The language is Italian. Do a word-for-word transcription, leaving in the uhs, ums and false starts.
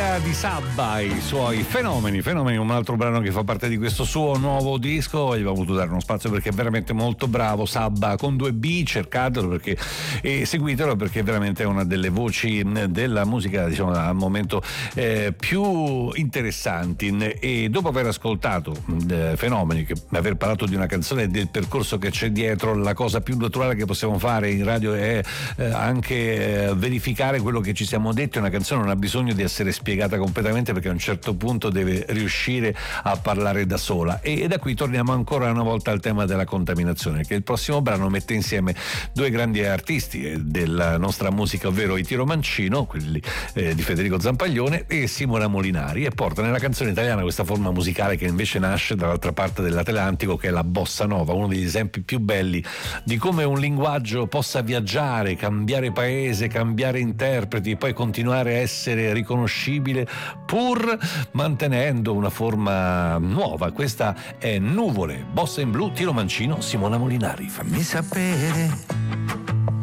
musica di Sabba, i suoi fenomeni, fenomeni, un altro brano che fa parte di questo suo nuovo disco. Gli ho voluto dare uno spazio perché è veramente molto bravo. Sabba con due B, cercatelo perché, e seguitelo perché veramente è una delle voci della musica, diciamo, al momento eh, più interessanti. E dopo aver ascoltato eh, fenomeni, che aver parlato di una canzone e del percorso che c'è dietro, la cosa più naturale che possiamo fare in radio è eh, anche eh, verificare quello che ci siamo detti. Una canzone non ha bisogno di essere spiegata completamente perché a un certo punto deve riuscire a parlare da sola, e da qui torniamo ancora una volta al tema della contaminazione, che il prossimo brano mette insieme due grandi artisti della nostra musica, ovvero i Tiro Mancino, quelli eh, di Federico Zampaglione, e Simona Molinari, e porta nella canzone italiana questa forma musicale che invece nasce dall'altra parte dell'Atlantico, che è la bossa nova, uno degli esempi più belli di come un linguaggio possa viaggiare, cambiare paese, cambiare interpreti, poi continuare a essere riconoscibile pur mantenendo una forma nuova. Questa è Nuvole, bossa in blu, Tiro Mancino, Simona Molinari. Fammi sapere